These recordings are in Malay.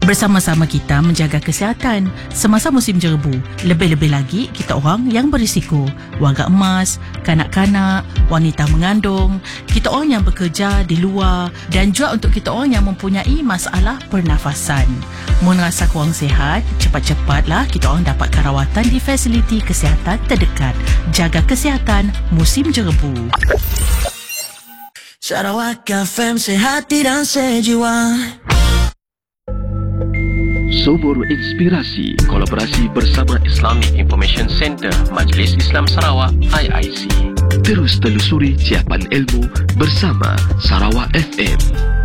Bersama-sama kita menjaga kesihatan semasa musim jerebu. Lebih-lebih lagi kita orang yang berisiko, warga emas, kanak-kanak, wanita mengandung, kita orang yang bekerja di luar dan juga untuk kita orang yang mempunyai masalah pernafasan. Mun rasa kurang sihat, cepat-cepatlah kita orang dapatkan rawatan di fasiliti kesihatan terdekat. Jaga kesihatan musim jerebu. Sarawak FM, sehati dan sejiwa. Sumur Inspirasi, kolaborasi bersama Islamic Information Center Majlis Islam Sarawak IIC. Terus telusuri siapan ilmu bersama Sarawak FM.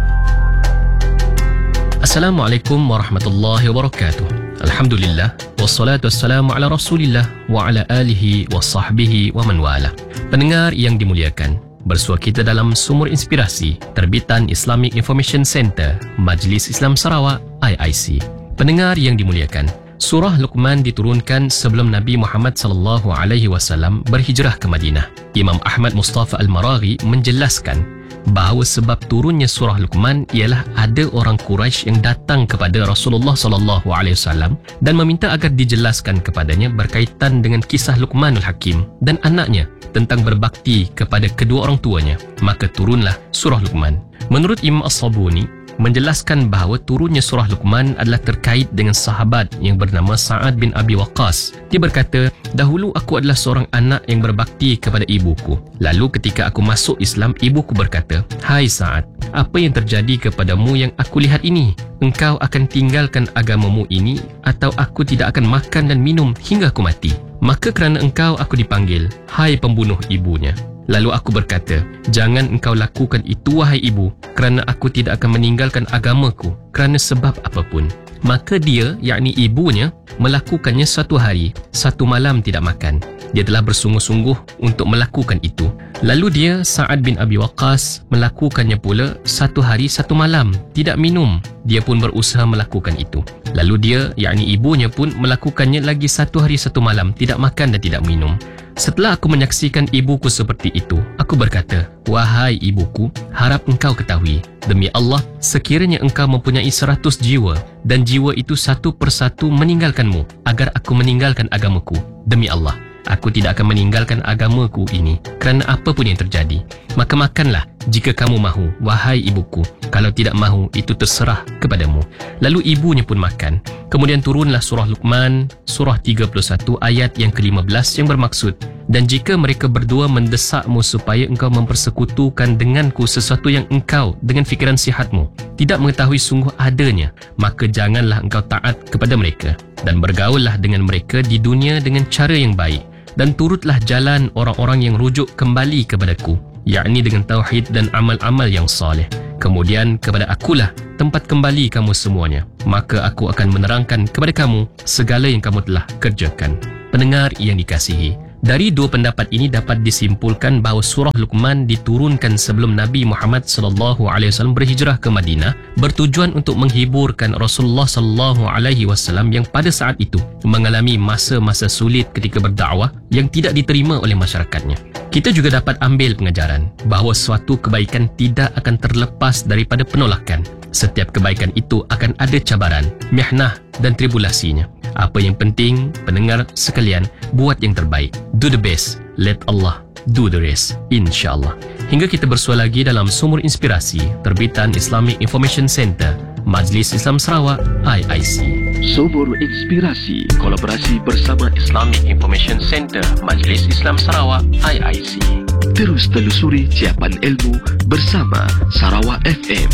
Assalamualaikum warahmatullahi wabarakatuh. Alhamdulillah, wassalatu wassalamu ala rasulillah wa ala alihi wa sahbihi wa man wala. Pendengar yang dimuliakan, bersua kita dalam Sumur Inspirasi terbitan Islamic Information Center Majlis Islam Sarawak IIC. Pendengar yang dimuliakan, surah Luqman diturunkan sebelum Nabi Muhammad sallallahu alaihi wasallam berhijrah ke Madinah. Imam Ahmad Mustafa Al-Maraghi menjelaskan bahawa sebab turunnya surah Luqman ialah ada orang Quraisy yang datang kepada Rasulullah sallallahu alaihi wasallam dan meminta agar dijelaskan kepadanya berkaitan dengan kisah Luqmanul Hakim dan anaknya tentang berbakti kepada kedua orang tuanya. Maka turunlah surah Luqman. Menurut Imam As-Sabuni menjelaskan bahawa turunnya surah Luqman adalah terkait dengan sahabat yang bernama Sa'ad bin Abi Waqqas. Dia berkata, dahulu aku adalah seorang anak yang berbakti kepada ibuku. Lalu ketika aku masuk Islam, ibuku berkata, "Hai Sa'ad, apa yang terjadi kepadamu yang aku lihat ini? Engkau akan tinggalkan agamamu ini atau aku tidak akan makan dan minum hingga aku mati? Maka kerana engkau aku dipanggil, hai pembunuh ibunya." Lalu aku berkata, "Jangan engkau lakukan itu wahai ibu, kerana aku tidak akan meninggalkan agamaku kerana sebab apapun." Maka dia, yakni ibunya, melakukannya satu hari, satu malam tidak makan. Dia telah bersungguh-sungguh untuk melakukan itu. Lalu dia, Sa'ad bin Abi Waqqas, melakukannya pula satu hari, satu malam, tidak minum. Dia pun berusaha melakukan itu. Lalu dia, yakni ibunya pun melakukannya lagi satu hari, satu malam, tidak makan dan tidak minum. Setelah aku menyaksikan ibuku seperti itu, aku berkata, "Wahai ibuku, harap engkau ketahui, demi Allah, sekiranya engkau mempunyai 100 jiwa dan jiwa itu satu persatu meninggalkanmu agar aku meninggalkan agamaku, demi Allah, aku tidak akan meninggalkan agamaku ini kerana apapun yang terjadi. Maka makanlah jika kamu mahu, wahai ibuku. Kalau tidak mahu, itu terserah kepadamu." Lalu ibunya pun makan. Kemudian turunlah surah Luqman, surah 31 ayat yang ke-15 yang bermaksud, "Dan jika mereka berdua mendesakmu supaya engkau mempersekutukan denganku sesuatu yang engkau dengan fikiran sihatmu tidak mengetahui sungguh adanya, maka janganlah engkau taat kepada mereka dan bergaullah dengan mereka di dunia dengan cara yang baik. Dan turutlah jalan orang-orang yang rujuk kembali kepadaku, yakni dengan tauhid dan amal-amal yang saleh. Kemudian kepada akulah tempat kembali kamu semuanya. Maka aku akan menerangkan kepada kamu segala yang kamu telah kerjakan." Pendengar yang dikasihi, dari dua pendapat ini dapat disimpulkan bahawa surah Luqman diturunkan sebelum Nabi Muhammad sallallahu alaihi wasallam berhijrah ke Madinah bertujuan untuk menghiburkan Rasulullah sallallahu alaihi wasallam yang pada saat itu mengalami masa-masa sulit ketika berdakwah yang tidak diterima oleh masyarakatnya. Kita juga dapat ambil pengajaran bahawa suatu kebaikan tidak akan terlepas daripada penolakan. Setiap kebaikan itu akan ada cabaran, mihnah dan tribulasinya. Apa yang penting, pendengar sekalian, buat yang terbaik. Do the best, let Allah do the rest, insyaAllah. Hingga kita bersua lagi dalam Sumur Inspirasi terbitan Islamic Information Center Majlis Islam Sarawak IIC. Sumur Inspirasi, kolaborasi bersama Islamic Information Center Majlis Islam Sarawak IIC. Terus telusuri siapan ilmu bersama Sarawak FM.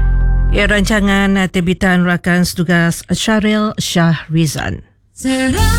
Rancangan terbitan rakan setugas Syaril Shahrizan.